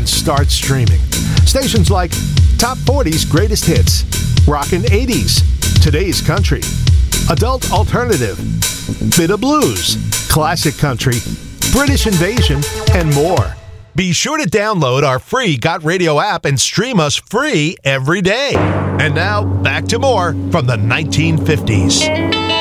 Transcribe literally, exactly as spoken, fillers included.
start streaming. Stations like Top forty's Greatest Hits, Rockin' eighties, Today's Country, Adult Alternative, Bit of Blues, Classic Country, British Invasion, and more. Be sure to download our free Got Radio app and stream us free every day. And now, back to more from the nineteen fifties.